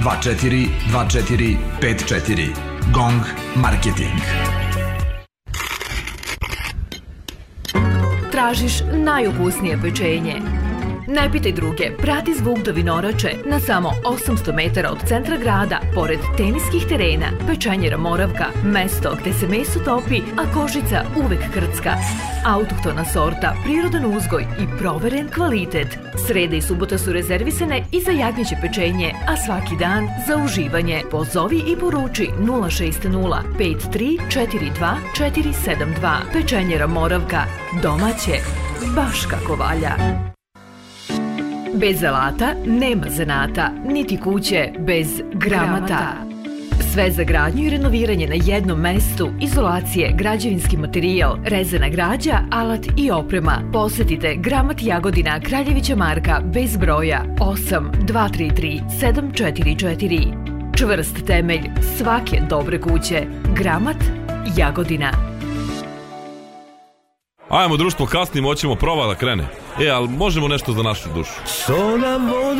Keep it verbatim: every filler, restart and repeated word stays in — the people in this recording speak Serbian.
dva četiri dva četiri pet četiri. Gong Marketing. Tražiš najukusnije pečenje? Ne pitaj druge, prati zvuk do Vinorače na samo osamsto metara od centra grada, pored teniskih terena. Pečenjera Moravka, mesto gde se meso topi, a kožica uvek krcka. Autohtona sorta, prirodan uzgoj i proveren kvalitet. Sreda i subota su rezervisane i za jagnjeće pečenje, a svaki dan za uživanje. Pozovi i poruči nula šest nula pet tri četiri dva četiri sedam dva. Pečenjera Moravka, domaće, baš kako valja. Bez alata nema zanata, niti kuće bez Gramata. Sve za gradnju i renoviranje na jednom mestu, izolacije, građevinski materijal, rezana građa, alat i oprema. Posetite Gramat Jagodina, Kraljevića Marka, bez broja, osam dva tri tri sedam četiri četiri. Čvrst temelj svake dobre kuće. Gramat Jagodina. Ajmo društvo, kasnimo, hoćemo prova da krene. E, ali možemo nešto za našu dušu.